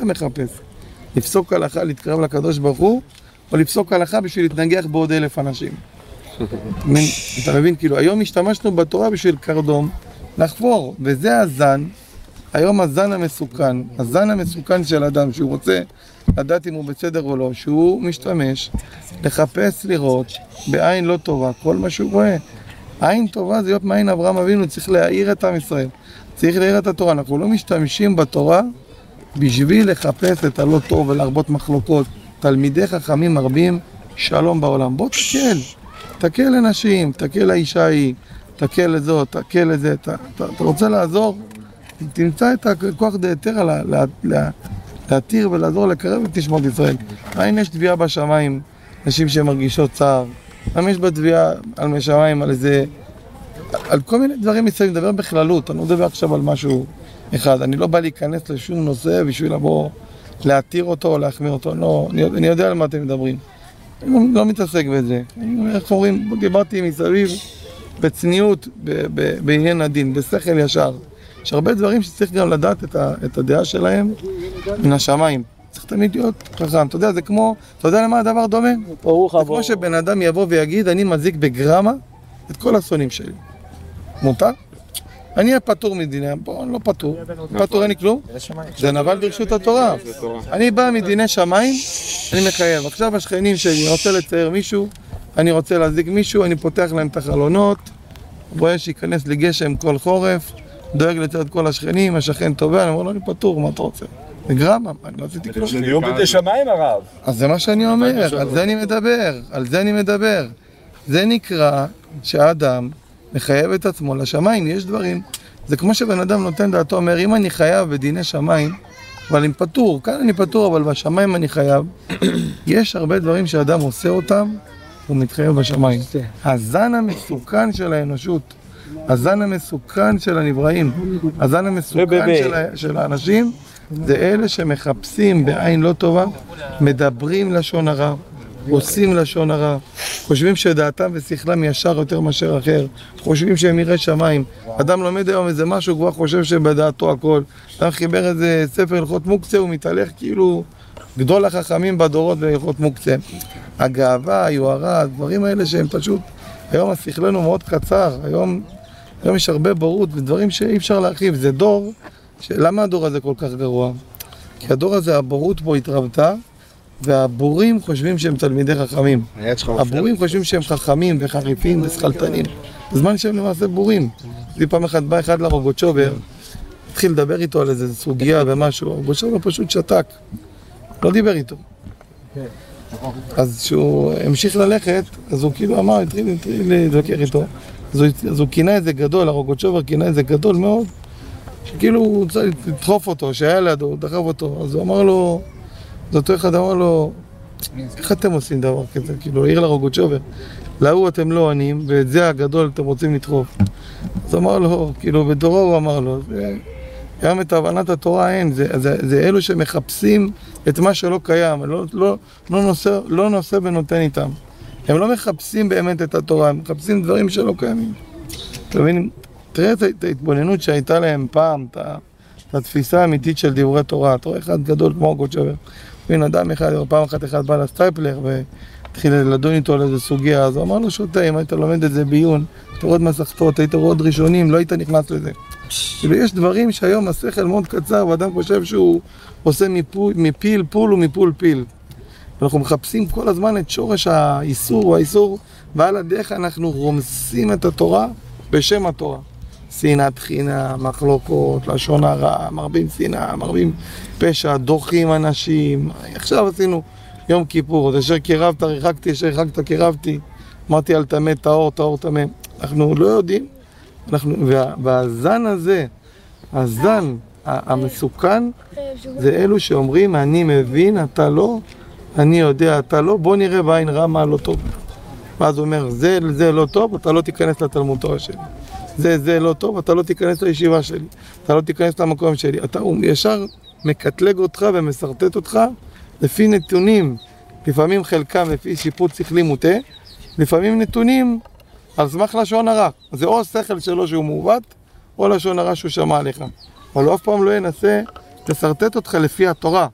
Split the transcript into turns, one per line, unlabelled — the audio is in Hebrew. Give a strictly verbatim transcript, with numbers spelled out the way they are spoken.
אתה מחפש? לפסוק הלכה, להתקרב לקדוש ברוך הוא, או לפסוק הלכה בשביל להתנגח בעוד אלף אנשים? אתה מבין? כאילו, היום השתמשנו בתורה בשביל קרדום, לחפור, וזה הזן, היום הזן המסוכן, הזן המסוכן של אדם, שהוא רוצה לדעת אם הוא בסדר או לא, שהוא משתמש לחפש לראות בעין לא טובה, כל מה שהוא רואה. עין טובה זה להיות מעין אברהם אבינו, צריך להאיר את עם ישראל, צריך להאיר את התורה. אנחנו לא משתמשים בתורה בשביל לחפש את הלא טוב ולהרבות מחלוקות. תלמידי חכמים מרבים שלום בעולם. בוא תקל, תקל לנשים, תקל לאישה היא, תקל לזאת, תקל לזה. אתה, אתה, אתה רוצה לעזור? תמצא את הכוח דהיתר לה, לה, לה, להתיר ולעזור לקרב את נשמות ישראל. האם יש תביעה בשמיים, נשים שמרגישות צער? האם יש בתביעה על משמיים, על איזה... על כל מיני דברים מסביב, מדבר בכללות, אני לא מדבר עכשיו על משהו אחד. אני לא בא להיכנס לשום נושא בשביל לבוא להתיר אותו או להחמיר אותו. לא, אני, אני יודע על מה אתם מדברים. אני לא, לא מתעסק בזה. אני, איך אומרים, דיברתי מסביב בצניעות, ב, ב, בעניין הדין, בשכל ישר. יש הרבה דברים שצריך גם לדעת את, ה, את הדעה שלהם מן השמיים. צריך תמיד להיות חכם. אתה יודע, זה כמו, אתה יודע למה הדבר דומה? זה כמו שבן אדם יבוא ויגיד, אני מזיק בגרמה את כל השונאים שלי. מותר? אני אהיה פטור מדיני, בוא, אני לא פטור. פטור אין לי כלום. זה נבל ברשות התורה. אני בא מדיני שמיים, אני מחייב. עכשיו השכנים שלי, אני רוצה לצייר מישהו, אני רוצה להזיק מישהו, אני פותח להם את החלונות, רואה שיכנס לגשם כל חורף, דואג לצייר את כל השכנים, השכן טובה, אני אומר לו, אני פטור, מה אתה רוצה? זה גרמה, אני לא עשיתי כלום.
זה דיון בידי שמיים הרב.
אז זה מה שאני אומר, על זה אני מדבר, על זה אני מדבר. זה נקרא שהאדם מחייב את עצמו לשמיים. יש דברים, זה כמו שבן אדם נותן דעתו, אומר, אם אני חייב בדיני שמיים, אבל אני פטור, כאן אני פטור, אבל בשמיים אני חייב. יש הרבה דברים שאדם עושה אותם, הוא מתחייב בשמיים. הזן המסוכן של האנושות, הזן המסוכן של הנבראים, הזן המסוכן של, של האנשים, זה אלה שמחפשים בעין לא טובה, מדברים לשון הרע, עושים לשון הרע, חושבים שדעתם ושכלם ישר יותר מאשר אחר, חושבים שהם ירא שמיים. אדם לומד היום איזה משהו, כבר חושב שבדעתו הכל. אדם חיבר איזה ספר הלכות מוקצה, הוא מתהלך כאילו גדול החכמים בדורות בהלכות מוקצה. הגאווה, היוהרה, הדברים האלה שהם פשוט, היום השכלנו מאוד קצר, היום, היום יש הרבה בורות ודברים שאי אפשר להרחיב. זה דור, למה הדור הזה כל כך גרוע? כי הדור הזה, הבורות בו התרבתה, והבורים חושבים שהם תלמידי חכמים. הבורים חושבים שהם חכמים וחריפים ושכלתנים. בזמן שהם למעשה בורים. זה פעם אחת בא אחד לרוגוצ'ובר, התחיל לדבר איתו על איזה סוגיה ומשהו, הרוגוצ'ובר פשוט שתק. לא דיבר איתו. אז כשהוא המשיך ללכת, אז הוא כאילו אמר, התחיל להתווכח איתו. אז הוא כינה איזה גדול, הרוגוצ'ובר כינה איזה גדול מאוד, שכאילו הוא צריך לדחוף אותו, שהיה לידו, הוא דחף אותו. אז הוא אמר לו, אז אותו אחד אמר לו, איך אתם עושים דבר כזה? כאילו, העיר לרוגוצ'ובר, להוא אתם לא עניים, ואת זה הגדול אתם רוצים לדחוף. אז אמר לו, כאילו, בדורו הוא אמר לו, גם את הבנת התורה אין, זה, זה, זה אלו שמחפשים את מה שלא קיים, לא, לא, לא, נושא, לא נושא ונותן איתם. הם לא מחפשים באמת את התורה, הם מחפשים דברים שלא קיימים. אתה מבין? תראה את, את ההתבוננות שהייתה להם פעם, את, את התפיסה האמיתית של דברי תורה. אתה רואה אחד גדול כמו רוגוצ'ובר. בן אדם אחד, פעם אחת אחד בא לסטייפלר והתחיל לדון איתו על איזו סוגיה, אז הוא אמר לו שוטה, אם היית לומד את זה בעיון, תורד מסכתות, היית רואה ראשונים, לא היית נכנס לזה. כאילו יש דברים שהיום השכל מאוד קצר, ואדם חושב שהוא עושה מפיל, מפיל פול ומפול פיל. אנחנו מחפשים כל הזמן את שורש האיסור והאיסור, ועל הדרך אנחנו רומסים את התורה בשם התורה. שנאת חינם, מחלוקות, לשון הרע, מרבים שנאה, מרבים פשע, דוחים אנשים. עכשיו עשינו יום כיפור, עוד אשר קירבת, ריחקתי, אשר ריחקת, קירבתי. אמרתי על תמה, טהור, טהור, תמה. אנחנו לא יודעים. אנחנו, וה, והזן הזה, הזן המסוכן, זה אלו שאומרים, אני מבין, אתה לא, אני יודע, אתה לא, בוא נראה בעין רע מה לא טוב. ואז הוא אומר, זה, זה לא טוב, אתה לא תיכנס לתלמוד תורה שלי. זה, זה לא טוב, אתה לא תיכנס לישיבה שלי, אתה לא תיכנס למקום שלי. אתה ישר מקטלג אותך ומסרטט אותך לפי נתונים, לפעמים חלקם לפי שיפוט שכלי מוטה, לפעמים נתונים על סמך לשון הרע. זה או שכל שלו שהוא מעוות, או לשון הרע שהוא שמע עליך. אבל הוא אף פעם לא ינסה לסרטט אותך לפי התורה.